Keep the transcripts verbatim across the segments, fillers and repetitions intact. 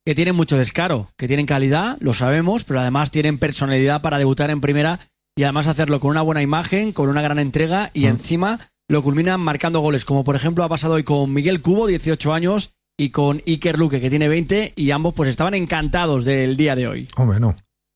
que tienen mucho descaro, que tienen calidad, lo sabemos, pero además tienen personalidad para debutar en primera y además hacerlo con una buena imagen, con una gran entrega y mm. encima lo culminan marcando goles, como por ejemplo ha pasado hoy con Miguel Cubo, dieciocho años, y con Iker Luque, que tiene veinte, y ambos pues estaban encantados del día de hoy. Hombre, no.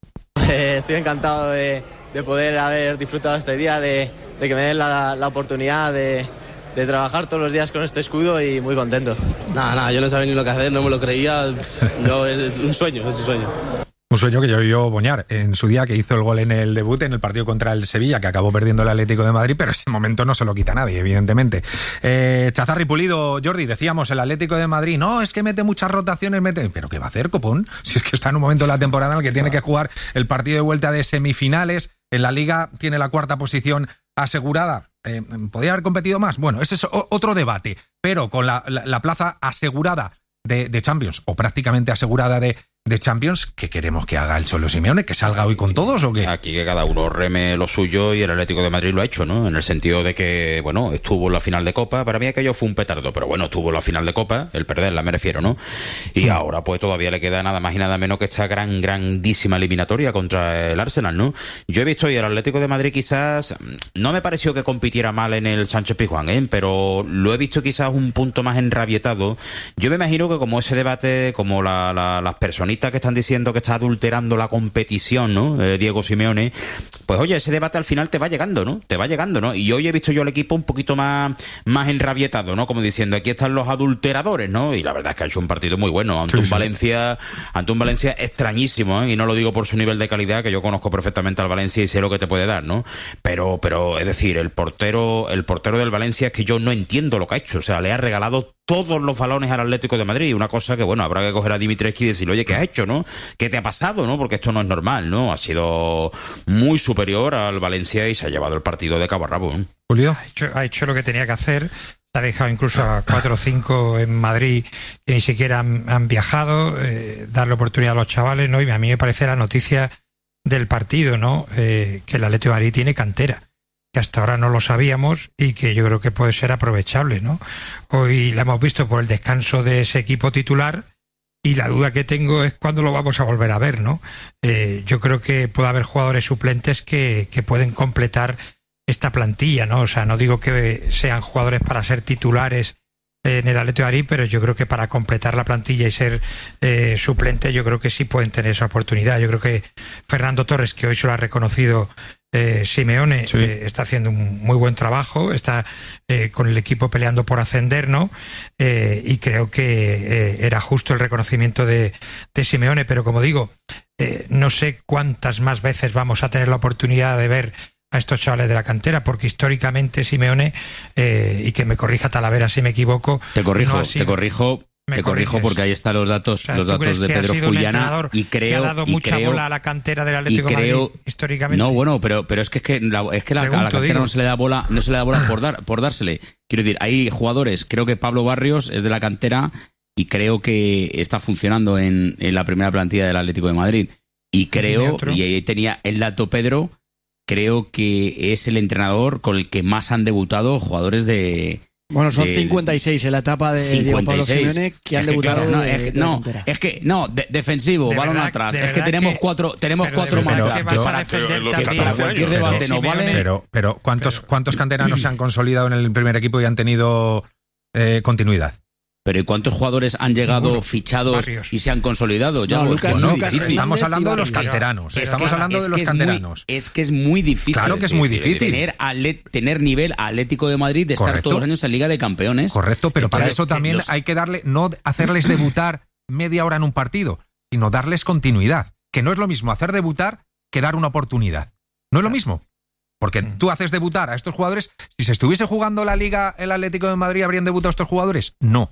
Eh, estoy encantado de, de poder haber disfrutado este día, de, de que me den la, la oportunidad de, de trabajar todos los días con este escudo y muy contento. Nada, nada, yo no sabía ni lo que hacer, no me lo creía, no, es un sueño, es un sueño. Un sueño que yo vio Boñar en su día, que hizo el gol en el debut en el partido contra el Sevilla, que acabó perdiendo el Atlético de Madrid, pero ese momento no se lo quita nadie, evidentemente. Eh, Chazarri Pulido, Jordi, decíamos, el Atlético de Madrid, no, es que mete muchas rotaciones, mete... ¿Pero qué va a hacer, copón? Si es que está en un momento de la temporada en el que tiene que jugar el partido de vuelta de semifinales, en la Liga tiene la cuarta posición asegurada. Eh, ¿Podría haber competido más? Bueno, ese es otro debate, pero con la, la, la plaza asegurada de, de Champions, o prácticamente asegurada de... de Champions, ¿qué queremos que haga el Cholo Simeone? ¿Que salga hoy con todos o qué? Aquí que cada uno reme lo suyo y el Atlético de Madrid lo ha hecho, ¿no? En el sentido de que, bueno, estuvo en la final de Copa, para mí aquello fue un petardo, pero bueno, estuvo en la final de Copa, el perderla me refiero, ¿no? Y ahora pues todavía le queda nada más y nada menos que esta gran, grandísima eliminatoria contra el Arsenal, ¿no? Yo he visto y el Atlético de Madrid quizás, no me pareció que compitiera mal en el Sánchez Pizjuán, ¿eh? Pero lo he visto quizás un punto más enrabietado. Yo me imagino que como ese debate, como la, la, las personitas que están diciendo que está adulterando la competición, ¿no? Eh, Diego Simeone, pues oye, ese debate al final te va llegando, ¿no? Te va llegando, ¿no? Y hoy he visto yo al equipo un poquito más, más enrabietado, ¿no? Como diciendo, aquí están los adulteradores, ¿no? Y la verdad es que ha hecho un partido muy bueno, ante sí, un sí. Valencia, ante un Valencia extrañísimo, ¿eh? Y no lo digo por su nivel de calidad, que yo conozco perfectamente al Valencia y sé lo que te puede dar, ¿no? Pero, pero, es decir, el portero, el portero del Valencia es que yo no entiendo lo que ha hecho, o sea, le ha regalado todos los balones al Atlético de Madrid, una cosa que, bueno, habrá que coger a Dimitrescu y decirle, oye, ¿qué has hecho, no? ¿Qué te ha pasado, no? Porque esto no es normal, ¿no? Ha sido muy superior al Valencia y se ha llevado el partido de cabo a rabo, ¿eh? Julio. Ha hecho, ha hecho lo que tenía que hacer, ha dejado incluso a cuatro o cinco en Madrid que ni siquiera han, han viajado, eh, darle oportunidad a los chavales, ¿no? Y a mí me parece la noticia del partido, ¿no? Eh, que el Atlético de Madrid tiene cantera, que hasta ahora no lo sabíamos y que yo creo que puede ser aprovechable, ¿no? Hoy la hemos visto por el descanso de ese equipo titular y la duda que tengo es cuándo lo vamos a volver a ver, ¿no? Eh, yo creo que puede haber jugadores suplentes que, que pueden completar esta plantilla, ¿no? O sea, no digo que sean jugadores para ser titulares en el Atlético de Madrid, pero yo creo que para completar la plantilla y ser eh, suplente, yo creo que sí pueden tener esa oportunidad. Yo creo que Fernando Torres, que hoy se lo ha reconocido eh, Simeone, sí. eh, está haciendo un muy buen trabajo, está eh, con el equipo peleando por ascender, ¿no? Eh, y creo que eh, era justo el reconocimiento de, de Simeone, pero como digo, eh, no sé cuántas más veces vamos a tener la oportunidad de ver a estos chavales de la cantera, porque históricamente Simeone, eh, y que me corrija Talavera si me equivoco... Te corrijo, no sido, te corrijo, te corrijo porque ahí están los datos, o sea, los datos de Pedro Fullana y creo... que ha dado y mucha creo, bola a la cantera del Atlético de Madrid históricamente. No, bueno, pero pero es que es que la, es que la, Pregunto, a la cantera digo. no se le da bola, no se le da bola por dar por dársele. Quiero decir, hay jugadores, creo que Pablo Barrios es de la cantera y creo que está funcionando en, en la primera plantilla del Atlético de Madrid. Y creo, y ahí tenía el dato Pedro... Creo que es el entrenador con el que más han debutado jugadores de... Bueno, son de, cincuenta y seis en la etapa de Diego Pablo Simeone que han es que, debutado claro, no, de, es que, de no, es que no, de, defensivo, de balón verdad, atrás. Es que tenemos que, cuatro, tenemos cuatro más atrás. Para, para cualquier debate no vale. Pero, pero ¿cuántos, pero, ¿cuántos canteranos se han consolidado en el primer equipo y han tenido eh, continuidad? Pero ¿y cuántos jugadores han llegado Ninguno. fichados Barrios. y se han consolidado? Ya no, lo Lucas, no, estamos hablando de los canteranos. Pero, estamos claro, hablando de los es canteranos. Muy, es que es muy difícil. Claro que es muy difícil. Tener, atlet, tener nivel Atlético de Madrid de Correcto. estar todos los años en Liga de Campeones. Correcto, pero Entonces, para eso también los... hay que darle, no hacerles debutar media hora en un partido, sino darles continuidad. Que no es lo mismo hacer debutar que dar una oportunidad. No es lo mismo. Porque tú haces debutar a estos jugadores. Si se estuviese jugando la Liga, el Atlético de Madrid, ¿habrían debutado estos jugadores? No.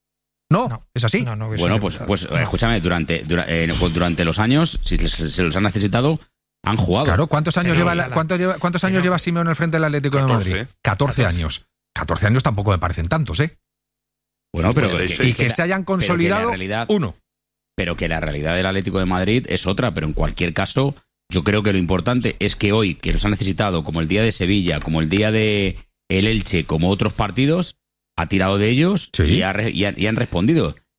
No, no, ¿es así? No, no, bueno, pues, pues no. escúchame, durante, dura, eh, durante los años, si les, se los han necesitado, han jugado. Claro, ¿cuántos años, lleva, la, ¿cuántos, lleva, cuántos años lleva Simeone al frente del Atlético catorce, de Madrid? catorce años. catorce años tampoco me parecen tantos, ¿eh? Bueno, pero... Que, que, y que, que se hayan consolidado, realidad, uno. Pero que la realidad del Atlético de Madrid es otra, pero en cualquier caso, yo creo que lo importante es que hoy, que los han necesitado, como el día de Sevilla, como el día de el Elche, como otros partidos... ha tirado de ellos sí. y, ha, y, ha, y han respondido.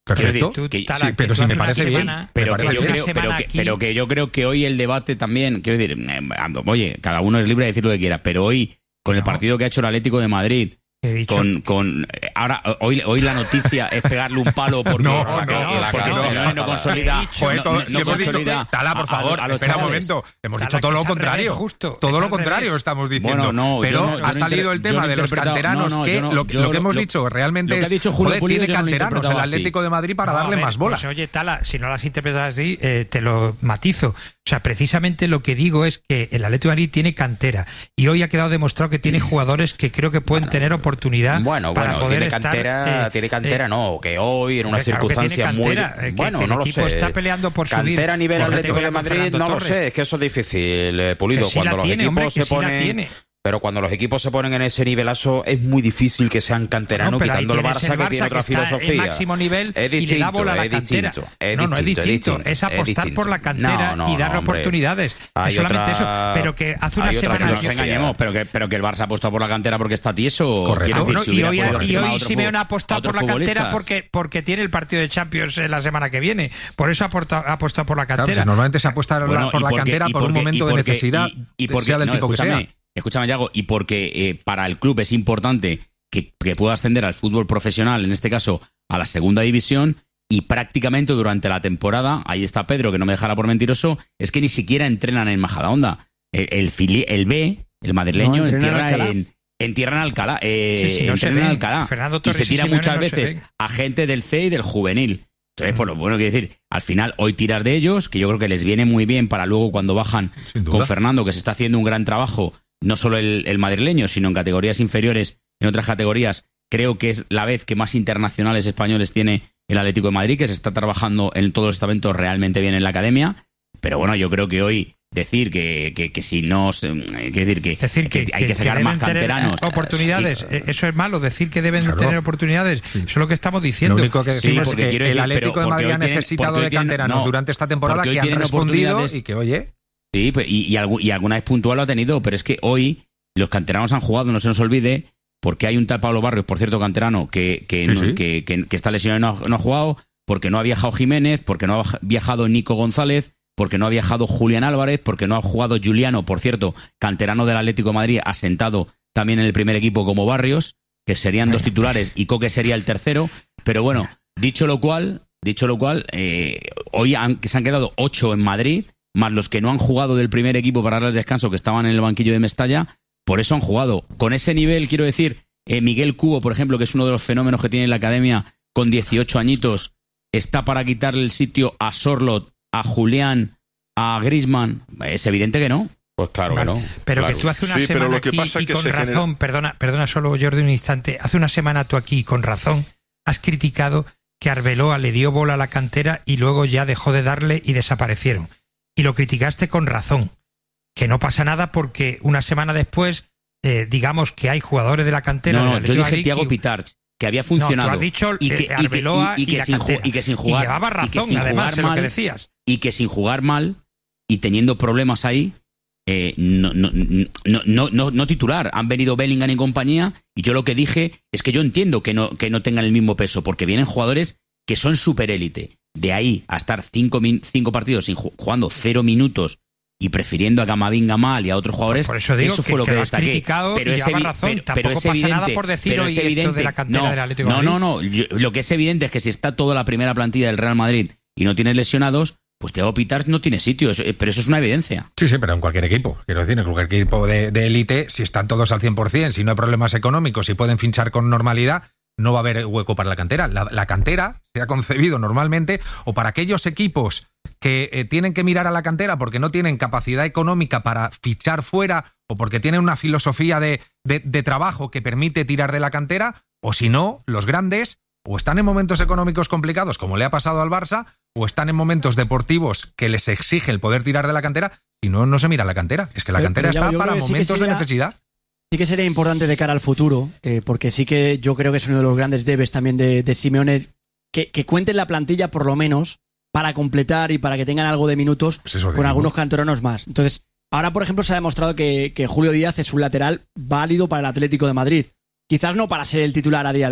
Perfecto. Decir, que, sí, pero si me parece bien. Pero, me parece que yo bien. creo, pero, que, pero que yo creo que hoy el debate también, quiero decir, eh, oye, cada uno es libre de decir lo que quiera, pero hoy, con el partido que ha hecho el Atlético de Madrid, con, con ahora hoy hoy la noticia es pegarle un palo porque no, porque, no, la porque no, Simeone no consolida Joder, todo, no, no, si no hemos dicho que, Tala, por favor, a, a espera un momento, hemos Tala, dicho todo lo contrario, justo, todo lo contrario revés. Estamos diciendo, bueno, no, pero no, ha salido el tema de los canteranos que lo, lo que hemos dicho realmente es, joder, tiene canteranos el Atlético de Madrid para darle más bola. Pues oye, Tala, si no lo has interpretado así, te lo matizo. O sea, precisamente lo que digo es que el Atlético de Madrid tiene cantera y hoy ha quedado demostrado que tiene jugadores que creo que pueden tener oportunidad bueno, para bueno, poder tiene estar, cantera, eh, tiene cantera, eh, no, que hoy en una claro circunstancia muy eh, bueno, que no lo sé. Está peleando por cantera subir, a nivel Atlético de Madrid, no Torres. lo sé, es que eso es difícil, eh, Pulido, sí cuando los tiene, equipos hombre, se sí ponen pero cuando los equipos se ponen en ese nivelazo es muy difícil que sean canteranos, no, quitando el Barça, el Barça que tiene otra que filosofía. En máximo nivel es distinto, y le da bola a la es cantera. Distinto, es no, no es distinto, es distinto, es apostar es distinto. por la cantera no, no, y dar no, oportunidades. Hay es solamente otra, eso. Pero que hace una semana. No nos engañemos, pero que, pero que el Barça ha apostado por la cantera porque está tieso. Correcto. Decir, no, si y hoy, y hoy Simeone ha apostado por la cantera porque, porque tiene el partido de Champions la semana que viene. Por eso ha apostado por la cantera. Claro, si normalmente se apuesta bueno, por la porque, cantera por un momento de necesidad, y, y porque, sea del no, tipo que sea. Escúchame, Yago, y porque eh, para el club es importante que, que pueda ascender al fútbol profesional, en este caso a la segunda división, y prácticamente durante la temporada, ahí está Pedro, que no me dejará por mentiroso, es que ni siquiera entrenan en Majadahonda. El, el, fili, el B, el madrileño, no, entierra en, entierran en Alcalá. Eh, sí, sí, no entrenan en Alcalá. Y se tira muchas no veces a gente del C y del juvenil. Entonces, por lo bueno, quiero decir, al final hoy tirar de ellos, que yo creo que les viene muy bien para luego cuando bajan con Fernando, que se está haciendo un gran trabajo, no solo el, el madrileño, sino en categorías inferiores, en otras categorías, creo que es la vez que más internacionales españoles tiene el Atlético de Madrid, que se está trabajando en todos los estamentos realmente bien en la academia. Pero bueno, yo creo que hoy decir que, que, que si no... Eh, decir que, decir que, que hay que sacar que más canteranos. Oportunidades, sí. Eso es malo, decir que deben claro. tener oportunidades. Sí. Eso es lo que estamos diciendo. Lo único que decimos sí, es que el Atlético de Madrid ha necesitado de canteranos no, durante esta temporada que han respondido y que, oye... Sí, y, y, y alguna vez puntual lo ha tenido, pero es que hoy los canteranos han jugado, no se nos olvide, porque hay un tal Pablo Barrios, por cierto, canterano, que, que, sí, no, sí. que, que, que está lesionado y no, no ha jugado, porque no ha viajado Jiménez, porque no ha viajado Nico González, porque no ha viajado Julián Álvarez, porque no ha jugado Juliano, por cierto, canterano del Atlético de Madrid, asentado también en el primer equipo como Barrios, que serían dos titulares y Coque sería el tercero. Pero bueno, dicho lo cual, dicho lo cual, eh, hoy han, se han quedado ocho en Madrid, más los que no han jugado del primer equipo para darles descanso, que estaban en el banquillo de Mestalla. Por eso han jugado. Con ese nivel, quiero decir, eh, Miguel Cubo, por ejemplo, que es uno de los fenómenos que tiene la academia, con dieciocho añitos, está para quitarle el sitio a Sorlot, a Julián, a Griezmann. Es evidente que no. Pues claro vale. que no. Pero claro. que tú hace una sí, semana pero lo que aquí pasa y que con se razón, genera... perdona, perdona solo Jordi un instante, hace una semana tú aquí con razón has criticado que Arbeloa le dio bola a la cantera y luego ya dejó de darle y desaparecieron. Y lo criticaste con razón. Que no pasa nada porque una semana después Eh, digamos que hay jugadores de la cantera. No, no de yo dije Thiago Pitarch, que había funcionado. No, tú has dicho y que, eh, Arbeloa y, que, y, y, que y, sin, y que sin jugar. Y llevaba razón, y además, en mal, lo que decías. Y que sin jugar mal y teniendo problemas ahí, eh, no, no, no, no, no, no titular. Han venido Bellingham y compañía, y yo lo que dije es que yo entiendo que no, que no tengan el mismo peso, porque vienen jugadores que son superélite. De ahí a estar cinco, cinco partidos sin, jugando cero minutos y prefiriendo a Camavinga mal y a otros jugadores, por eso, digo eso que, fue lo que, que que destaqué. Criticado pero y es evi- razón. pero, Tampoco pero es pasa evidente, nada por decir pero hoy es evidente, esto de la cantera no, del Atlético no, de Madrid. no, no, yo, lo que es evidente es que si está toda la primera plantilla del Real Madrid y no tienes lesionados, pues Thiago Pitarch no tiene sitio, eso, pero eso es una evidencia. Sí, sí, pero en cualquier equipo. Quiero decir, en cualquier equipo de élite, si están todos al cien por ciento, si no hay problemas económicos, si pueden fichar con normalidad, no va a haber hueco para la cantera. La, la cantera se ha concebido normalmente o para aquellos equipos que eh, tienen que mirar a la cantera porque no tienen capacidad económica para fichar fuera o porque tienen una filosofía de, de, de trabajo que permite tirar de la cantera, o si no, los grandes o están en momentos económicos complicados, como le ha pasado al Barça, o están en momentos deportivos que les exige el poder tirar de la cantera, si no, no se mira la cantera. Es que la pero, cantera pero ya, está para momentos sí sería, de necesidad. Sí que sería importante de cara al futuro, eh, porque sí que yo creo que es uno de los grandes debes también de, de Simeone, que, que cuenten la plantilla por lo menos para completar y para que tengan algo de minutos pues con digo. algunos canteranos más. Entonces, ahora, por ejemplo, se ha demostrado que, que Julio Díaz es un lateral válido para el Atlético de Madrid. Quizás no para ser el titular a día de hoy,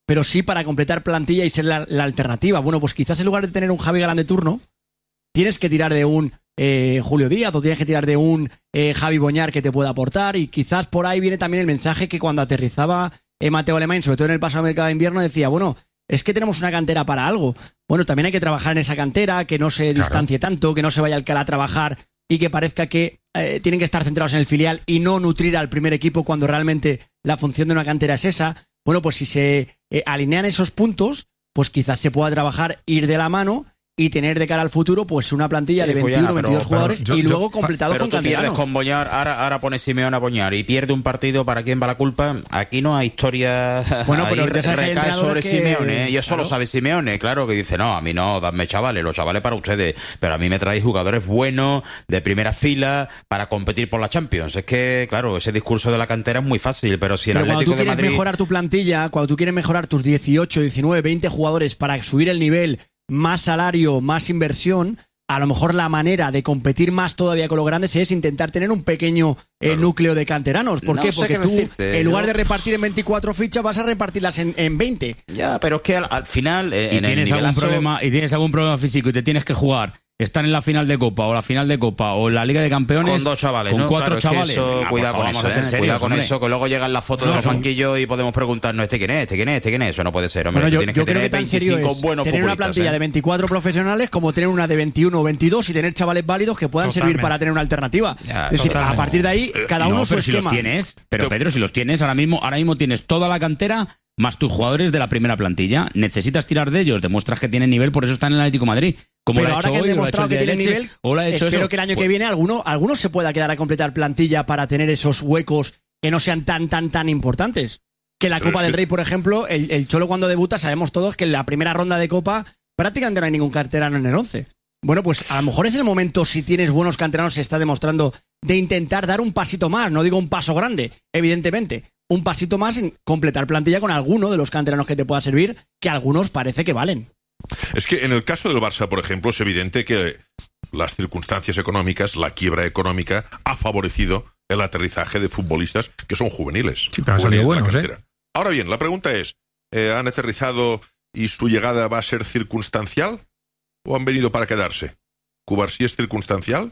pero sí para completar plantilla y ser la, la alternativa. Bueno, pues quizás en lugar de tener un Javi Galán de turno, tienes que tirar de un eh, Julio Díaz o tienes que tirar de un eh, Javi Boñar que te pueda aportar, y quizás por ahí viene también el mensaje que cuando aterrizaba eh, Mateo Alemán, sobre todo en el pasado mercado de invierno, decía, bueno, es que tenemos una cantera para algo. Bueno, también hay que trabajar en esa cantera, que no se claro. distancie tanto, que no se vaya Alcalá a trabajar y que parezca que eh, tienen que estar centrados en el filial y no nutrir al primer equipo cuando realmente la función de una cantera es esa. Bueno, pues si se eh, alinean esos puntos, pues quizás se pueda trabajar, ir de la mano y tener de cara al futuro pues una plantilla sí, de veintiuno, pero, veintidós jugadores pero yo, y luego yo, completado pero con canteranos. Pero tú pierdes con Boñar, ahora, ahora pone Simeone a Boñar y pierde un partido, ¿para quién va la culpa? Aquí no hay historia bueno, pero recae sobre que... Simeone, y eso claro. lo sabe Simeone, claro, que dice, no, a mí no, dadme chavales, los chavales para ustedes, pero a mí me traéis jugadores buenos, de primera fila, para competir por la Champions. Es que, claro, ese discurso de la cantera es muy fácil, pero si el pero Atlético de Madrid... cuando tú quieres mejorar tu plantilla, cuando tú quieres mejorar tus dieciocho, diecinueve, veinte jugadores para subir el nivel, más salario, más inversión, a lo mejor la manera de competir más todavía con los grandes es intentar tener un pequeño eh, claro. núcleo de canteranos. ¿Por no qué? Porque tú, decirte, en lugar ¿no? de repartir en veinticuatro fichas, vas a repartirlas en, en veinte. Ya, pero es que al, al final... Eh, ¿Y, en tienes el algún nivelazo... problema, y tienes algún problema físico y te tienes que jugar... Estar en la final de Copa o la final de Copa o la Liga de Campeones con dos chavales, con ¿no? cuatro claro, chavales. Es que eso, Venga, cuidado favor, con eso, vamos a ser ¿eh? serios, cuidado con hombre. eso, que luego llegan las fotos no, de los son... banquillos y podemos preguntarnos este quién es, este quién es, este quién es. Eso no puede ser, hombre. Bueno, yo, tienes yo que creo tener que tan serio veinticinco es buenos tener futbolistas. Una plantilla ¿eh? de veinticuatro profesionales como tener una de veintiuno o veintidós y tener chavales válidos que puedan Totalmente. servir para tener una alternativa. Ya, es decir, totalmente. a partir de ahí, cada uno no, su pero si esquema. los tienes, pero Pedro, si los tienes, ahora mismo, ahora mismo tienes toda la cantera más tus jugadores de la primera plantilla. Necesitas tirar de ellos, demuestras que tienen nivel, por eso están en el Atlético de Madrid. Como pero lo ha ahora hecho que han hoy, demostrado que tienen nivel, o lo ha hecho espero eso. que el año Pues... que viene alguno, alguno se pueda quedar a completar plantilla para tener esos huecos que no sean tan, tan, tan importantes. Que la pero Copa es del que... Rey, por ejemplo, el, el Cholo cuando debuta, sabemos todos que en la primera ronda de Copa prácticamente no hay ningún canterano en el once. Bueno, pues a lo mejor es el momento, si tienes buenos canteranos, se está demostrando, de intentar dar un pasito más. No digo un paso grande, evidentemente. Un pasito más en completar plantilla con alguno de los canteranos que te pueda servir, que algunos parece que valen. Es que en el caso del Barça, por ejemplo, es evidente que las circunstancias económicas, la quiebra económica, ha favorecido el aterrizaje de futbolistas que son juveniles. Sí, pero han salido buenos, ¿eh? Ahora bien, la pregunta es, ¿eh, ¿han aterrizado y su llegada va a ser circunstancial o han venido para quedarse? ¿Cubarsí es circunstancial?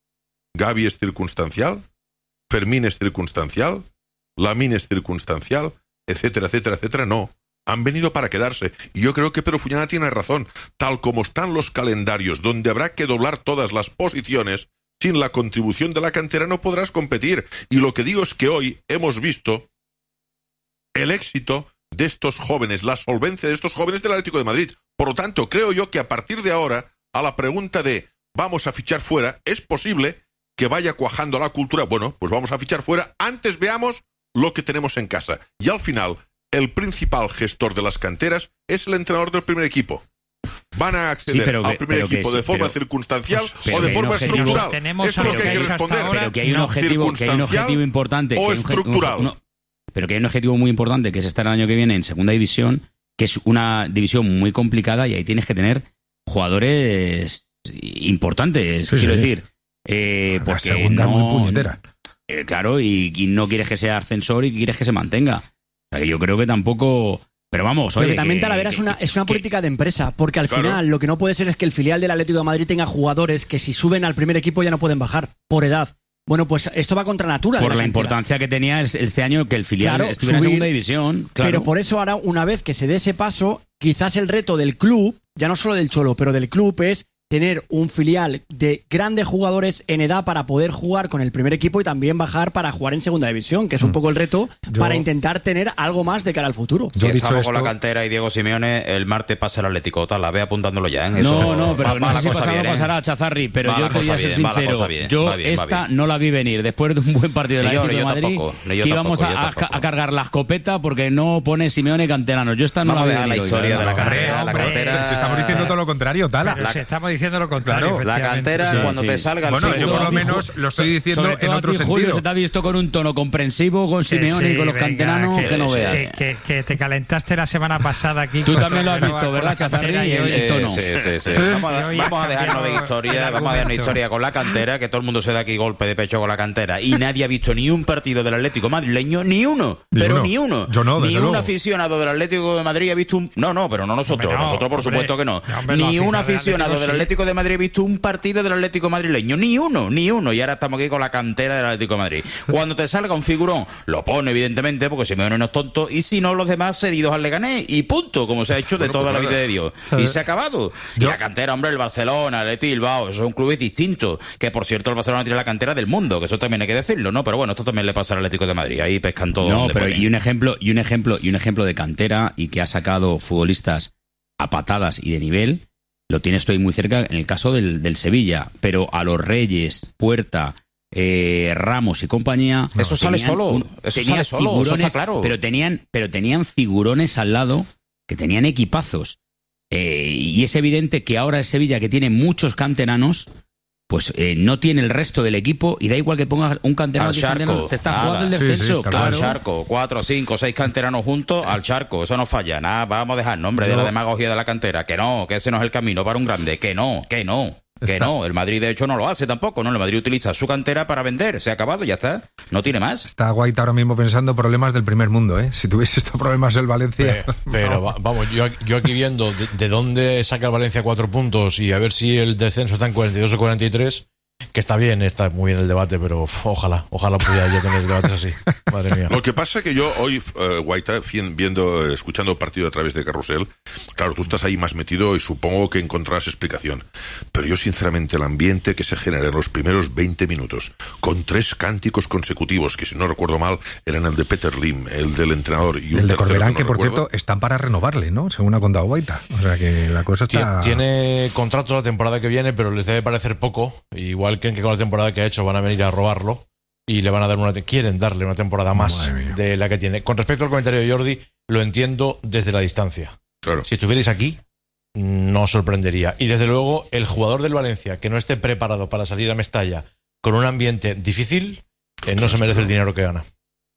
¿Gavi es circunstancial? ¿Fermín es circunstancial? ¿Lamín es circunstancial? Etcétera, etcétera, etcétera. No. Han venido para quedarse. Y yo creo que Pedro Fullana tiene razón. Tal como están los calendarios, donde habrá que doblar todas las posiciones, sin la contribución de la cantera no podrás competir. Y lo que digo es que hoy hemos visto el éxito de estos jóvenes, la solvencia de estos jóvenes del Atlético de Madrid. Por lo tanto, creo yo que a partir de ahora, a la pregunta de ¿vamos a fichar fuera? Es posible que vaya cuajando la cultura. Bueno, pues vamos a fichar fuera. Antes veamos lo que tenemos en casa. Y al final, el principal gestor de las canteras es el entrenador del primer equipo. Van a acceder sí, al que, primer equipo que, de forma pero, circunstancial pero o de forma objetivo, estructural. Tenemos Esto es lo que hay que responder. Ahora, pero que hay un no, objetivo, que hay un objetivo importante. O que hay un, estructural. Un, un, pero que hay un objetivo muy importante, que es estar el año que viene en segunda división, que es una división muy complicada y ahí tienes que tener jugadores importantes, sí, quiero sí. decir. Eh, la porque segunda no, muy puñetera. Eh, claro, y, y no quieres que sea ascensor y quieres que se mantenga. O sea, que yo creo que tampoco... Pero vamos, oye... Pero que también, que, Talavera, que, es una, que, es una política que, de empresa, porque al claro. final lo que no puede ser es que el filial del Atlético de Madrid tenga jugadores que si suben al primer equipo ya no pueden bajar, por edad. Bueno, pues esto va contra natura. Por la, la importancia que tenía este año que el filial claro, estuviera subir, en segunda división. Claro. Pero por eso ahora, una vez que se dé ese paso, quizás el reto del club, ya no solo del Cholo, pero del club es tener un filial de grandes jugadores en edad para poder jugar con el primer equipo y también bajar para jugar en segunda división, que es un poco el reto yo, para intentar tener algo más de cara al futuro. Si estamos esto, con la cantera y Diego Simeone, el martes pasa el Atlético. Tal, la ve apuntándolo ya. ¿eh? Eso, no, no, pero va, no va sé si cosa pasará, bien, pasará a Chazarri, pero va yo te voy a ser bien, sincero. Bien, yo bien, esta no la vi venir después de un buen partido del Atlético de Madrid, tampoco, que íbamos tampoco, a, a, a cargar la escopeta porque no pone Simeone canteranos. Yo esta no Vamos la vi a venir. la historia hoy, de la carrera. carrera. La cartera. Si estamos diciendo todo lo contrario, Tala. Si estamos diciendo diciendo lo contrario. Claro, la cantera, sí, cuando sí. te salga el Bueno, yo por lo menos lo estoy diciendo en otro ti, sentido. Julio, se te ha visto con un tono comprensivo, con Simeone sí, y con los venga, canteranos, que, que no veas. Que, que, que te calentaste la semana pasada aquí. Tú también lo has visto, ¿verdad, Chazarri? Y el sí, tono. Sí, sí, sí. Vamos a, vamos a dejarnos de historia, vamos a dejarnos de historia con la cantera, que todo el mundo se da aquí golpe de pecho con la cantera. Y nadie ha visto ni un partido del Atlético madrileño, ni uno, ni pero uno. ni uno. Yo no, ni un luego. aficionado del Atlético de Madrid ha visto un... No, no, pero no nosotros, hombre, no, nosotros por hombre, supuesto que no. no hombre, ni no, un aficionado del sí. Atlético de Madrid ha visto un partido del Atlético madrileño, ni uno, ni uno. Y ahora estamos aquí con la cantera del Atlético de Madrid. Cuando te salga un figurón, lo pone evidentemente, porque Simeone no es tonto, y si no, los demás cedidos al Leganés, y punto, como se ha hecho de bueno, toda pues la vida de Dios. Y se ha acabado. Yo... Y la cantera, hombre, el Barcelona, el Atleti Bilbao, esos son clubes distintos, que por cierto el Barcelona tiene la cantera del mundo, que eso también hay que decirlo, ¿no? Pero bueno, esto también le pasa al Atlético de Madrid, ahí pescan todo. No, pero y un ejemplo, y un ejemplo, y un ejemplo de cantera y que ha sacado futbolistas a patadas y de nivel, lo tienes tú ahí muy cerca en el caso del, del Sevilla, pero a los Reyes, Puerta, eh, Ramos y compañía, eso sale solo, un, eso tenían sale solo, figurones, eso está claro. pero tenían, pero tenían figurones al lado que tenían equipazos. Eh, y es evidente que ahora el Sevilla, que tiene muchos canteranos, pues eh, no tiene el resto del equipo y da igual que pongas un canterano al charco, te está nada. jugando el Sí, descenso, sí, claro. Al charco, cuatro, cinco, seis canteranos juntos al charco, eso no falla, nada, vamos a dejar nombre Yo... de la demagogia de la cantera, que no, que ese no es el camino para un grande, que no, que no. Que Está... no, el Madrid de hecho no lo hace tampoco, ¿no? El Madrid utiliza su cantera para vender, se ha acabado, ya está, no tiene más. Está Guaita ahora mismo pensando problemas del primer mundo, ¿eh? Si tuviese estos problemas el Valencia... Pero, pero no. vamos, yo, yo aquí viendo de, de dónde saca el Valencia cuatro puntos y a ver si el descenso está en cuarenta y dos o cuarenta y tres, que está bien, está muy bien el debate, pero uf, ojalá, ojalá pudiera yo tener debates así. Madre mía. Lo que pasa es que yo hoy, uh, Guaita, viendo, escuchando el partido a través de Carrusel, claro, tú estás ahí más metido y supongo que encontrarás explicación. Pero yo, sinceramente, el ambiente que se genera en los primeros veinte minutos, con tres cánticos consecutivos, que si no recuerdo mal, eran el de Peter Lim, el del entrenador y un el de tercero Corberán, que, que no por recuerdo. cierto, están para renovarle, ¿no? Según ha contado Guaita. O sea que la cosa está... Tiene contrato la temporada que viene, pero les debe parecer poco. Igual creen que con la temporada que ha hecho van a venir a robarlo y le van a dar una quieren darle una temporada más de la que tiene. Con respecto al comentario de Jordi, lo entiendo desde la distancia. Claro. Si estuvierais aquí, no sorprendería. Y desde luego, el jugador del Valencia que no esté preparado para salir a Mestalla con un ambiente difícil, eh, no se merece el dinero que gana.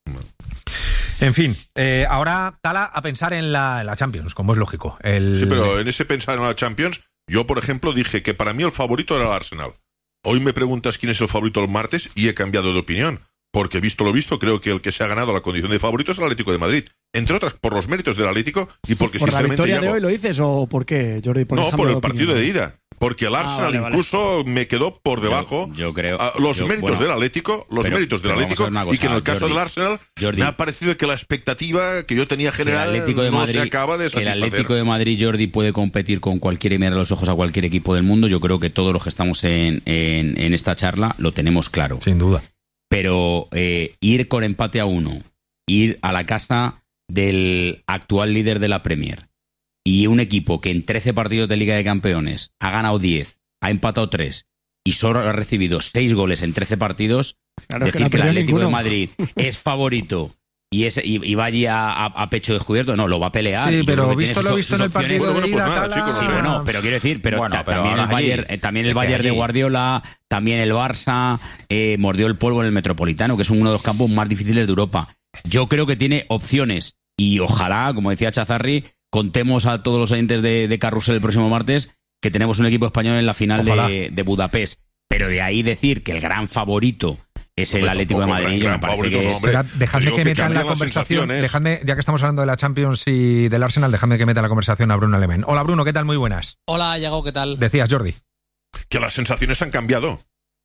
En fin, eh, ahora Tala a pensar en la, en la Champions, como es lógico. El... Sí, pero en ese pensar en la Champions, yo, por ejemplo, dije que para mí el favorito era el Arsenal. Hoy me preguntas quién es el favorito el martes y he cambiado de opinión, porque visto lo visto, creo que el que se ha ganado la condición de favorito es el Atlético de Madrid. Entre otras, por los méritos del Atlético y porque ¿Por la sinceramente... victoria Yago, de hoy lo dices o por qué, Jordi? ¿Por no, por el partido de ida. Porque el Ah, Arsenal vale, vale. incluso me quedó por debajo. Yo, yo creo. a los yo, méritos bueno, del Atlético, los pero- méritos del pero vamos a Atlético, ver una cosa, y que en el caso Jordi, del Arsenal Jordi, me ha parecido que la expectativa que yo tenía que el general Atlético de no Madrid, se acaba de que el satisfacer. Atlético de Madrid, Jordi, puede competir con cualquiera y mirar a los ojos a cualquier equipo del mundo. Yo creo que todos los que estamos en, en, en esta charla lo tenemos claro. Sin duda. Pero eh, ir con empate a uno, ir a la casa del actual líder de la Premier y un equipo que en trece partidos de Liga de Campeones ha ganado diez, ha empatado tres y solo ha recibido seis goles en trece partidos, Claro, es que decir no ha que el perdido Atlético de ninguno. Madrid es favorito y, es, y, y va allí a, a- a pecho descubierto, no, lo va a pelear. Sí, Y yo pero creo que visto tiene lo sus- visto sus en el opciones. partido de Bueno, pues ida, nada, Tala... chicos, Sí, no sé. bueno, pero quiero decir, pero, Bueno, ta- pero también, el ahora Bayern, allí- eh, también el es que Bayern de allí- Guardiola, también el Barça eh, mordió el polvo en el Metropolitano, que es uno de los campos más difíciles de Europa. Yo creo que tiene opciones y ojalá, como decía Chazarri, contemos a todos los oyentes de, de Carrusel el próximo martes que tenemos un equipo español en la final de, de Budapest. Pero de ahí decir que el gran favorito es el Hombre, Atlético de tampoco, Madrid, gran- yo me gran parece favorito, que no, es... hombre. Esperad, dejadme Digo que que meta en la cambian las conversación, sensaciones. dejadme, ya que estamos hablando de la Champions y del Arsenal, dejadme que meta en la conversación a Bruno Alemán. Hola Bruno, ¿qué tal? Muy buenas. Hola, Yago, ¿qué tal? Decías, Jordi. Que las sensaciones han cambiado.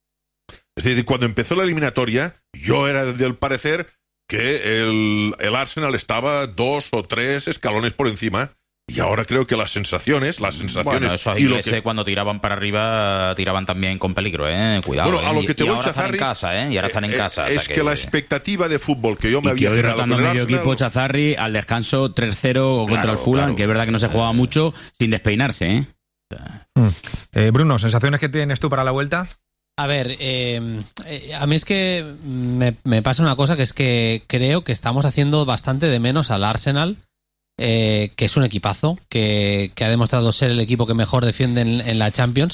Es decir, cuando empezó la eliminatoria, yo era del parecer que el, el Arsenal estaba dos o tres escalones por encima. Y ahora creo que las sensaciones, las sensaciones Bueno, esos y lo ingleses que... cuando tiraban para arriba tiraban también con peligro, eh. Cuidado. Bueno, a eh. lo que te y, y voy, ahora están en Chazarri, casa, eh. Y ahora están en eh, casa. o es sea que... la expectativa de fútbol que yo me Y que había hoy generado rotando con el medio Arsenal... equipo Chazarri al descanso tres cero contra Claro, el Fulham, claro. que es verdad que no se jugaba mucho sin despeinarse, ¿eh? Eh, Bruno, ¿sensaciones que tienes tú para la vuelta? A ver, eh, eh, a mí es que me, me pasa una cosa, que es que creo que estamos haciendo bastante de menos al Arsenal, eh, que es un equipazo, que, que ha demostrado ser el equipo que mejor defiende en, en la Champions,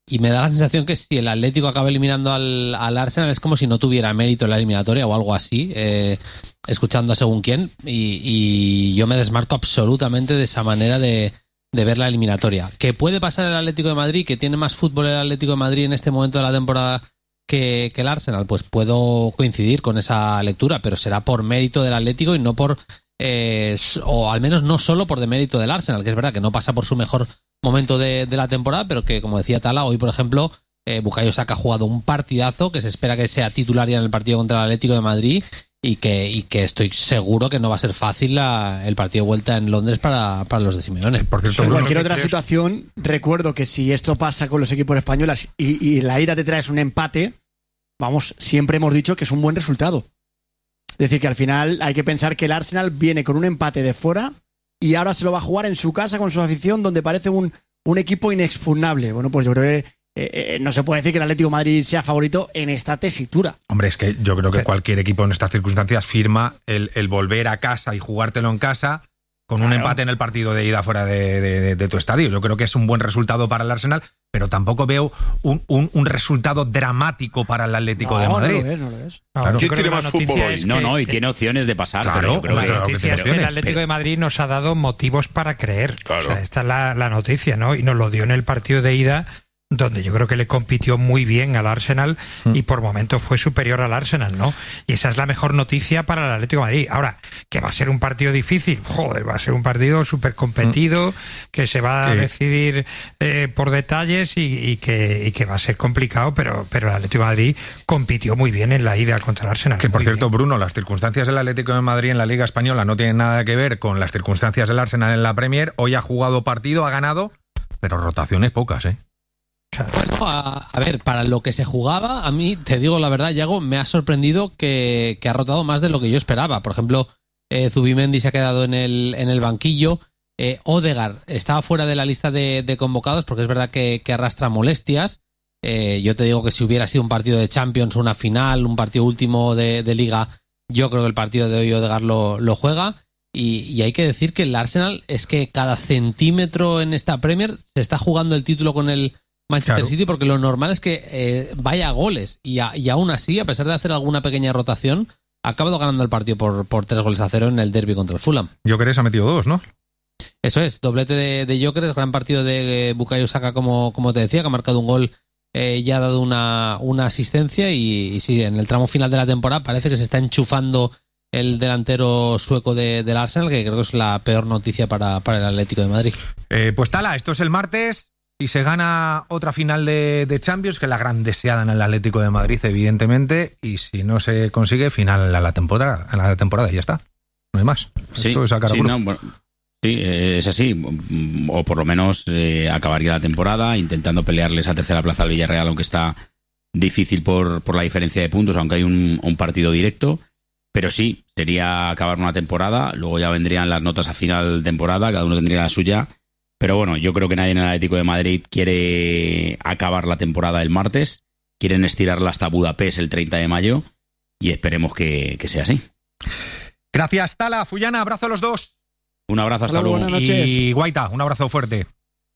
y me da la sensación que si el Atlético acaba eliminando al, al Arsenal es como si no tuviera mérito en la eliminatoria o algo así, eh, escuchando a según quién, y, y yo me desmarco absolutamente de esa manera de, de ver la eliminatoria. ¿Que puede pasar el Atlético de Madrid, que tiene más fútbol el Atlético de Madrid en este momento de la temporada que, que el Arsenal? Pues puedo coincidir con esa lectura, pero será por mérito del Atlético y no por, eh, o al menos no solo por demérito del Arsenal, que es verdad que no pasa por su mejor momento de, de la temporada, pero que, como decía Tala, hoy, por ejemplo, eh, Bukayo Saka ha jugado un partidazo que se espera que sea titular ya en el partido contra el Atlético de Madrid y que, y que estoy seguro que no va a ser fácil la, el partido de vuelta en Londres para, para los de Simeone. Por cierto, en cualquier otra situación, recuerdo que si esto pasa con los equipos españoles y, y la ida te traes un empate, vamos, siempre hemos dicho que es un buen resultado. Es decir, que al final hay que pensar que el Arsenal viene con un empate de fuera y ahora se lo va a jugar en su casa con su afición, donde parece un, un equipo inexpugnable. Bueno, pues yo creo que eh, eh, no se puede decir que el Atlético de Madrid sea favorito en esta tesitura. Hombre, es que yo creo que cualquier equipo en estas circunstancias firma el, el volver a casa y jugártelo en casa con un claro. empate en el partido de ida fuera de, de, de, de tu estadio. Yo creo que es un buen resultado para el Arsenal, pero tampoco veo un, un, un resultado dramático para el Atlético no, de Madrid. No lo es, no lo es. Claro. ¿Quién tiene más fútbol hoy? Es no, no, y tiene opciones de pasar. Claro, pero yo creo la que, noticia pero, es que el Atlético de Madrid nos ha dado motivos para creer. Claro. O sea, esta es la, la noticia, ¿no? Y nos lo dio en el partido de ida, donde yo creo que le compitió muy bien al Arsenal y por momentos fue superior al Arsenal, ¿no? Y esa es la mejor noticia para el Atlético de Madrid. Ahora, que va a ser un partido difícil, joder, va a ser un partido súper competido, que se va a decidir eh, por detalles y, y, que, y que va a ser complicado, pero, pero el Atlético de Madrid compitió muy bien en la ida contra el Arsenal. Que por muy cierto, bien. Bruno, las circunstancias del Atlético de Madrid en la Liga Española no tienen nada que ver con las circunstancias del Arsenal en la Premier. Hoy ha jugado partido, ha ganado, pero rotaciones pocas, ¿eh? Bueno, a, a ver, para lo que se jugaba, a mí, te digo la verdad, Yago, me ha sorprendido que, que ha rotado más de lo que yo esperaba. Por ejemplo, eh, Zubimendi se ha quedado en el, en el banquillo. Eh, Odegaard estaba fuera de la lista de, de convocados porque es verdad que, que arrastra molestias. Eh, yo te digo que si hubiera sido un partido de Champions, una final, un partido último de, de Liga, yo creo que el partido de hoy Odegaard lo, lo juega. Y, y hay que decir que el Arsenal es que cada centímetro en esta Premier se está jugando el título con el Manchester claro. City, porque lo normal es que eh, vaya a goles y, a, y aún así, a pesar de hacer alguna pequeña rotación, ha acabado ganando el partido por, por tres goles a cero en el derbi contra el Fulham. Gyökeres ha metido dos, ¿no? Eso es, doblete de, de Gyökeres, gran partido de eh, Bukayo Saka, como, como te decía, que ha marcado un gol eh, y ha dado una, una asistencia y, y sí, en el tramo final de la temporada parece que se está enchufando el delantero sueco de, del Arsenal, que creo que es la peor noticia para, para el Atlético de Madrid. Eh, pues Tala, esto es el martes. Y se gana otra final de, de Champions, que es la gran deseada en el Atlético de Madrid, evidentemente, y si no se consigue, final a la temporada, a la temporada y ya está. No hay más. Sí, Esto es sacar a sí, no, bueno, sí, es así. O por lo menos eh, acabaría la temporada intentando pelearle esa tercera plaza al Villarreal, aunque está difícil por, por la diferencia de puntos, aunque hay un, un partido directo. Pero sí, sería acabar una temporada, luego ya vendrían las notas a final de temporada, cada uno tendría la suya. Pero bueno, yo creo que nadie en el Atlético de Madrid quiere acabar la temporada el martes. Quieren estirarla hasta Budapest el treinta de mayo y esperemos que, que sea así. Gracias, Tala, Fullana, abrazo a los dos. Un abrazo, hasta, hasta luego. Buenas noches. Y Guaita, un abrazo fuerte.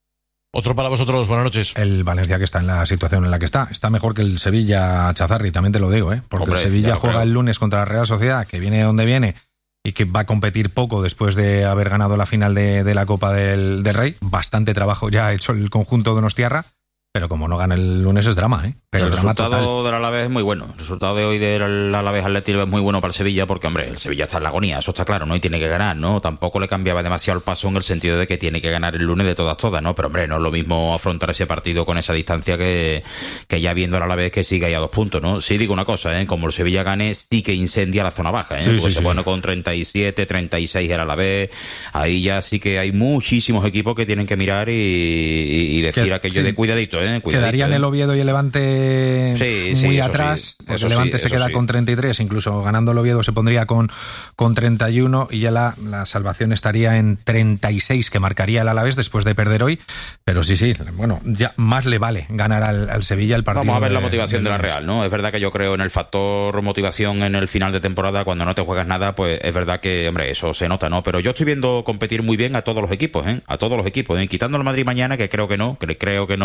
Otro para vosotros, buenas noches. El Valencia que está en la situación en la que está, está mejor que el Sevilla, Chazarri, también te lo digo, ¿eh? Porque Hombre, el Sevilla juega creo. el lunes contra la Real Sociedad, que viene de donde viene, y que va a competir poco después de haber ganado la final de, de la Copa del, del Rey. Bastante trabajo ya ha hecho el conjunto donostiarra, pero como no gana el lunes es drama, ¿eh? Pero el drama resultado total. del Alavés es muy bueno. El resultado de hoy del Alavés Atlético es muy bueno para el Sevilla porque, hombre, el Sevilla está en la agonía, eso está claro, ¿no? Y tiene que ganar, ¿no? Tampoco le cambiaba demasiado el paso en el sentido de que tiene que ganar el lunes de todas, todas, ¿no? Pero, hombre, no es lo mismo afrontar ese partido con esa distancia que, que ya viendo el Alavés que sigue ahí a dos puntos, ¿no? Sí digo una cosa, ¿eh? Como el Sevilla gane, sí que incendia la zona baja, ¿eh? Sí, porque sí, se sí. pone con treinta y siete, treinta y seis el Alavés. Ahí ya sí que hay muchísimos equipos que tienen que mirar y, y, y decir que, aquello sí. de cuidadito, ¿eh? Cuidadito, Quedarían ¿eh? el Oviedo y el Levante sí, muy sí, atrás, sí, porque eso el Levante sí, se eso queda sí. con treinta y tres, incluso ganando el Oviedo se pondría con, con treinta y uno y ya la, la salvación estaría en treinta y seis que marcaría el Alavés después de perder hoy, pero sí, sí, bueno, ya más le vale ganar al, al Sevilla el partido. Vamos a ver de, la motivación de, de la lunes. Real, ¿no? Es verdad que yo creo en el factor motivación en el final de temporada, cuando no te juegas nada, pues es verdad que, hombre, eso se nota, ¿no? Pero yo estoy viendo competir muy bien a todos los equipos, ¿eh? A todos los equipos, ¿eh? Quitando el Madrid mañana, que creo que no, que creo que no, no,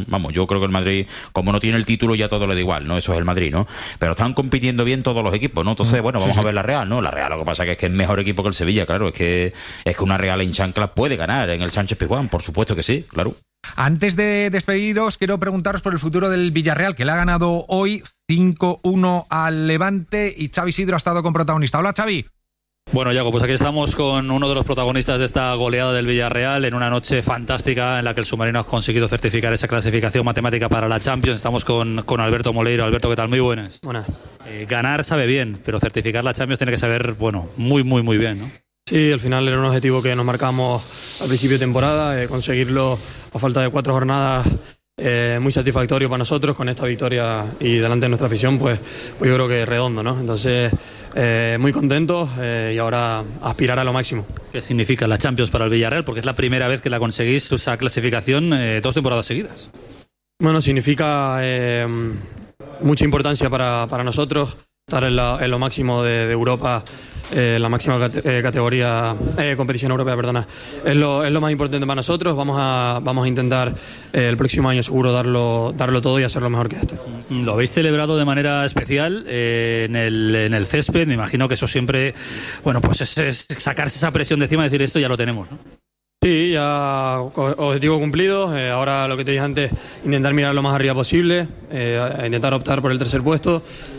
vamos, yo creo que el Madrid, como no tiene el título, ya todo le da igual, ¿no? Eso es el Madrid, ¿no? Pero están compitiendo bien todos los equipos, ¿no? Entonces, bueno, vamos sí, sí. a ver la Real, ¿no? La Real lo que pasa es que es que es mejor equipo que el Sevilla, claro, es que es que una Real en chancla puede ganar en el Sánchez-Pizjuán, por supuesto que sí, claro. Antes de despediros, quiero preguntaros por el futuro del Villarreal, que le ha ganado hoy cinco uno al Levante y Xavi Sidro ha estado con protagonista. Hola, Xavi. Bueno, Yago, pues aquí estamos con uno de los protagonistas de esta goleada del Villarreal en una noche fantástica en la que el submarino ha conseguido certificar esa clasificación matemática para la Champions. Estamos con, con Alberto Moleiro. Alberto, ¿qué tal? Muy buenas. Buenas. Eh, ganar sabe bien, pero certificar la Champions tiene que saber, bueno, muy, muy, muy bien, ¿no? Sí, al final era un objetivo que nos marcamos al principio de temporada, eh, conseguirlo a falta de cuatro jornadas. Eh, muy satisfactorio para nosotros con esta victoria y delante de nuestra afición, pues, pues yo creo que es redondo, ¿no? Entonces, eh, muy contentos eh, y ahora aspirar a lo máximo. ¿Qué significa la Champions para el Villarreal? Porque es la primera vez que la conseguís, esa clasificación, eh, dos temporadas seguidas. Bueno, significa eh, mucha importancia para, para nosotros estar en, la, en lo máximo de, de Europa. Eh, la máxima cate- eh, categoría, eh, competición europea, perdona, es lo, es lo más importante para nosotros. Vamos a, vamos a intentar eh, el próximo año seguro darlo, darlo todo y hacerlo mejor que este. Lo habéis celebrado de manera especial eh, en, el, en el césped. Me imagino que eso siempre, bueno, pues es, es sacarse esa presión de encima y decir esto ya lo tenemos, ¿no? Sí, ya objetivo cumplido. Eh, ahora lo que te dije antes, intentar mirar lo más arriba posible, eh, intentar optar por el tercer puesto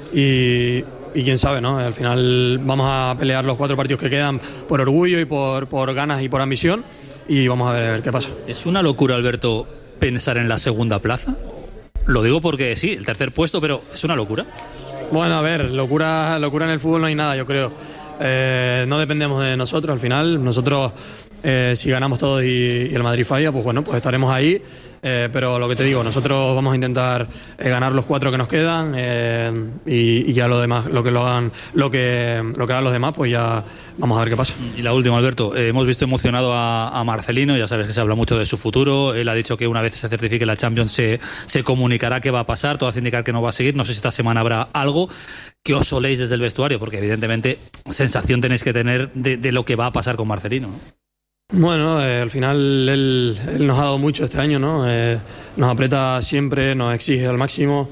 y Y quién sabe, ¿no? Al final vamos a pelear los cuatro partidos que quedan por orgullo y por, por ganas y por ambición y vamos a ver, a ver qué pasa. ¿Es una locura, Alberto, pensar en la segunda plaza? Lo digo porque sí, el tercer puesto, pero ¿es una locura? Bueno, a ver, locura, locura en el fútbol no hay nada, yo creo. Eh, no dependemos de nosotros al final. Nosotros, eh, si ganamos todos y, y el Madrid falla, pues bueno, pues estaremos ahí. Eh, pero lo que te digo, nosotros vamos a intentar eh, ganar los cuatro que nos quedan eh, y, y ya lo demás, lo que lo hagan, lo que lo que hagan los demás, pues ya vamos a ver qué pasa. Y la última, Alberto, eh, hemos visto emocionado a, a Marcelino, ya sabes que se habla mucho de su futuro. Él ha dicho que una vez se certifique la Champions se, se comunicará qué va a pasar, todo hace indicar que no va a seguir. No sé si esta semana habrá algo. ¿Qué os soléis desde el vestuario? Porque evidentemente sensación tenéis que tener de, de lo que va a pasar con Marcelino, ¿no? Bueno, eh, al final él, él nos ha dado mucho este año, ¿no? Eh, nos aprieta siempre, nos exige al máximo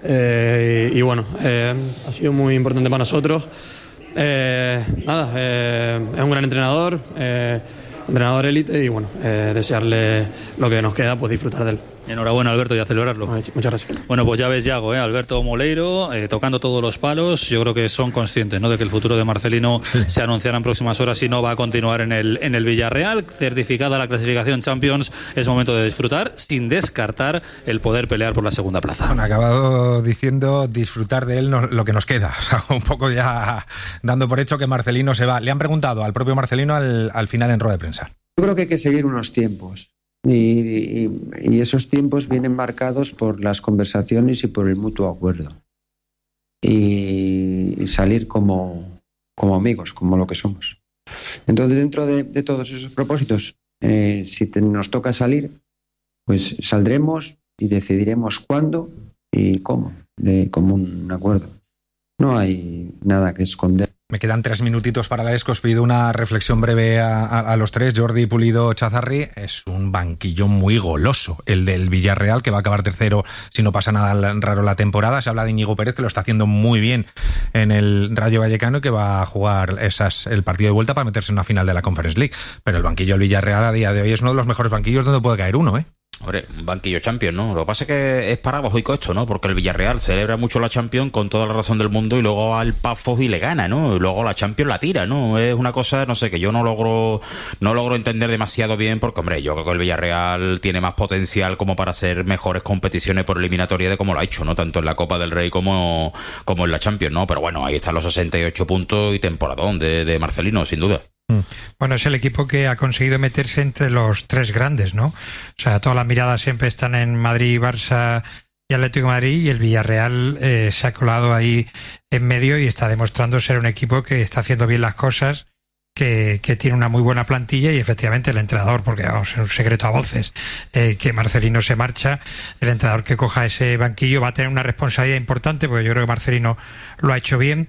eh, y, y bueno, eh, ha sido muy importante para nosotros. Eh, nada, eh, es un gran entrenador, eh, entrenador élite y bueno, eh, desearle lo que nos queda, pues disfrutar de él. Enhorabuena, Alberto, y a celebrarlo. Muchas gracias. Bueno, pues ya ves, Yago, ¿eh? Alberto Moleiro, eh, tocando todos los palos. Yo creo que son conscientes, ¿no?, de que el futuro de Marcelino sí. se anunciará en próximas horas y no va a continuar en el, en el Villarreal. Certificada la clasificación Champions, es momento de disfrutar, sin descartar el poder pelear por la segunda plaza. Bueno, ha acabado diciendo disfrutar de él no, lo que nos queda. O sea, un poco ya dando por hecho que Marcelino se va. Le han preguntado al propio Marcelino al, al final en rueda de prensa. Yo creo que hay que seguir unos tiempos. Y, y, y esos tiempos vienen marcados por las conversaciones y por el mutuo acuerdo y, y salir como, como amigos, como lo que somos. Entonces, dentro de, de todos esos propósitos, eh, si te, nos toca salir, pues saldremos y decidiremos cuándo y cómo, de común acuerdo. No hay nada que esconder. Me quedan tres minutitos para la ESCO. Os pido una reflexión breve a, a, a los tres. Jordi, Pulido, Chazarri. Es un banquillo muy goloso el del Villarreal, que va a acabar tercero si no pasa nada raro la temporada. Se habla de Íñigo Pérez, que lo está haciendo muy bien en el Rayo Vallecano y que va a jugar esas, el partido de vuelta para meterse en una final de la Conference League. Pero el banquillo del Villarreal a día de hoy es uno de los mejores banquillos donde puede caer uno, ¿eh? Hombre, un banquillo Champions, ¿no? Lo que pasa es que es paradójico esto, ¿no? Porque el Villarreal celebra mucho la Champions con toda la razón del mundo y luego al Pafos y le gana, ¿no? Y luego la Champions la tira, ¿no? Es una cosa, no sé, que yo no logro no logro entender demasiado bien porque, hombre, yo creo que el Villarreal tiene más potencial como para hacer mejores competiciones por eliminatoria de como lo ha hecho, ¿no? Tanto en la Copa del Rey como, como en la Champions, ¿no? Pero bueno, ahí están los sesenta y ocho puntos y temporadón de, de Marcelino, sin duda. Bueno, es el equipo que ha conseguido meterse entre los tres grandes, ¿no? O sea, todas las miradas siempre están en Madrid, Barça y Atlético de Madrid, y el Villarreal eh, se ha colado ahí en medio y está demostrando ser un equipo que está haciendo bien las cosas, que, que tiene una muy buena plantilla y efectivamente el entrenador, porque vamos, es un secreto a voces, eh, que Marcelino se marcha, el entrenador que coja ese banquillo va a tener una responsabilidad importante, porque yo creo que Marcelino lo ha hecho bien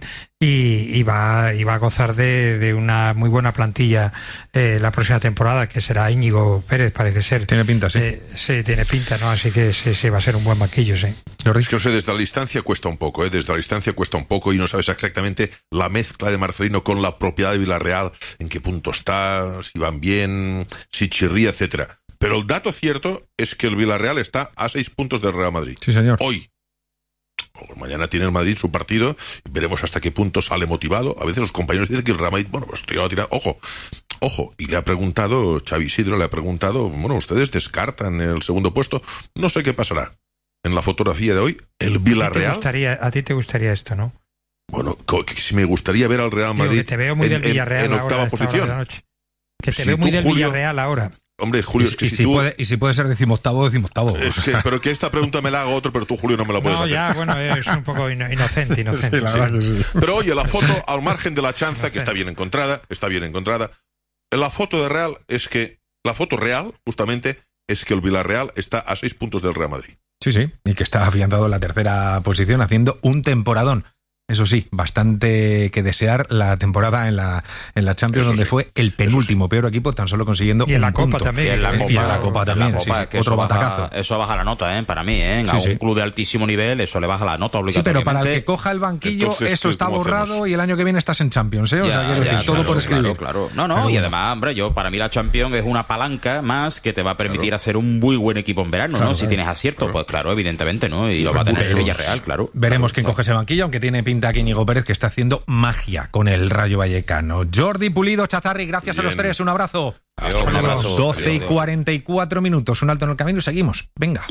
y, y, va, y va a gozar de, de una muy buena plantilla eh, la próxima temporada, que será Íñigo Pérez, parece ser. Tiene pinta, sí. Eh, sí, tiene pinta, ¿no? Así que sí, sí, va a ser un buen banquillo, sí. Es que, no sé, desde la distancia cuesta un poco, ¿eh? Desde la distancia cuesta un poco y no sabes exactamente la mezcla de Marcelino con la propiedad de Villarreal, en qué punto está, si van bien, si chirría, etcétera. Pero el dato cierto es que el Villarreal está a seis puntos del Real Madrid. Sí, señor. Hoy. Mañana tiene el Madrid su partido, veremos hasta qué punto sale motivado. A veces los compañeros dicen que el Real Madrid, bueno, pues te iba a tirar, ojo, ojo, y le ha preguntado, Xavi Isidro le ha preguntado, bueno, ustedes descartan el segundo puesto, no sé qué pasará. En la fotografía de hoy, el Villarreal... ¿A ti te gustaría, a ti te gustaría esto, no? Bueno, que si me gustaría ver al Real Madrid... Digo, que te veo muy en, del Villarreal en, en octava ahora, posición. De la noche. Que te si veo muy tú, del Julio, Villarreal ahora. Hombre, Julio, es que y, si, si tú... puede, y si puede ser decimoctavo, decimoctavo. Es que, pero que esta pregunta me la haga otro, pero tú, Julio, no me la puedes no, hacer. No, ya, bueno, es un poco inocente, inocente. Sí, sí. Sí. Pero oye, la foto, al margen de la chanza, que está bien encontrada, está bien encontrada, la foto de Real es que, la foto real, justamente, es que el Villarreal está a seis puntos del Real Madrid. Sí, sí, y que está afianzado en la tercera posición, haciendo un temporadón. Eso sí, bastante que desear la temporada en la en la Champions, eso donde sí, fue el penúltimo peor equipo, tan solo consiguiendo y en un la Copa punto. también. Y en la Copa, y en la Copa también, la sí, Copa, sí, que otro eso batacazo. Baja, eso baja la nota, ¿eh? Para mí, ¿eh? A Sí, un sí. club de altísimo nivel, eso le baja la nota Sí, obligatoriamente. pero para el que coja el banquillo, Entonces, eso está ¿cómo borrado hacemos? y el año que viene estás en Champions, ¿eh? O Ya, sea, quiero ya, decir, todo claro, por escribir. Claro, claro. No, no, Pero y bueno. además, hombre, yo para mí la Champions es una palanca más que te va a permitir claro. hacer un muy buen equipo en verano, Claro, ¿no? Si claro. tienes acierto, Claro. pues claro, evidentemente, ¿no? Y lo va a tener el Villarreal, claro. Veremos claro, quién claro. coge ese banquillo, aunque tiene pinta que Íñigo Pérez, que está haciendo magia con el Rayo Vallecano. Jordi Pulido, Chazarri, gracias Bien. a los tres, un abrazo. Adiós, un abrazo. doce y Adiós. cuarenta y cuatro minutos, un alto en el camino y seguimos. Venga.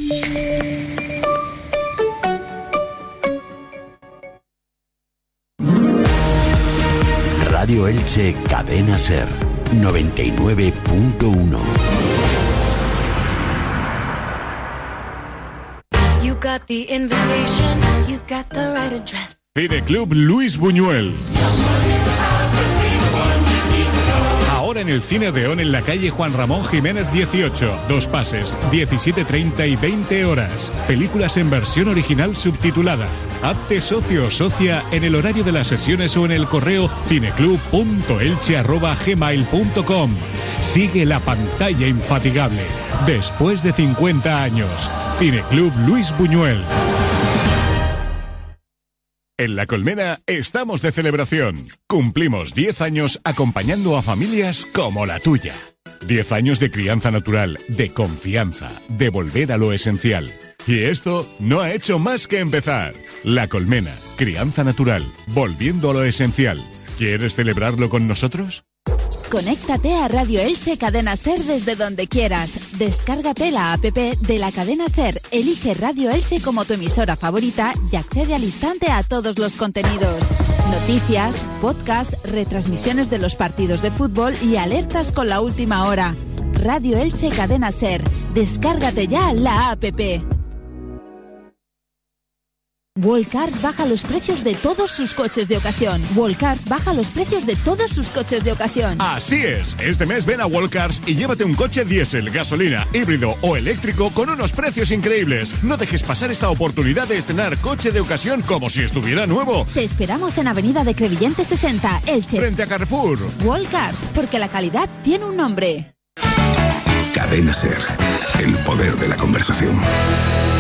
Radio Elche, Cadena Ser, noventa y nueve punto uno. You got the invitation, you got the right address. Cineclub Luis Buñuel. Ahora en el Cine Odeón en la calle Juan Ramón Jiménez dieciocho. Dos pases, diecisiete treinta y veinte horas. Películas en versión original subtitulada. Hazte socio o socia en el horario de las sesiones o en el correo cineclub punto elche arroba gmail punto com. Sigue la pantalla infatigable. Después de cincuenta años. Cineclub Luis Buñuel. En La Colmena estamos de celebración. Cumplimos diez años acompañando a familias como la tuya. diez años de crianza natural, de confianza, de volver a lo esencial. Y esto no ha hecho más que empezar. La Colmena, crianza natural, volviendo a lo esencial. ¿Quieres celebrarlo con nosotros? Conéctate a Radio Elche Cadena Ser desde donde quieras. Descárgate la app de la Cadena Ser, elige Radio Elche como tu emisora favorita y accede al instante a todos los contenidos. Noticias, podcasts, retransmisiones de los partidos de fútbol y alertas con la última hora. Radio Elche Cadena Ser. Descárgate ya la app. Wallcars baja los precios de todos sus coches de ocasión. Wallcars baja los precios de todos sus coches de ocasión. Así es. Este mes ven a Wallcars y llévate un coche diésel, gasolina, híbrido o eléctrico con unos precios increíbles. No dejes pasar esta oportunidad de estrenar coche de ocasión como si estuviera nuevo. Te esperamos en Avenida de Crevillente sesenta, Elche. Frente a Carrefour. Wallcars, porque la calidad tiene un nombre. Cadena Ser, el poder de la conversación.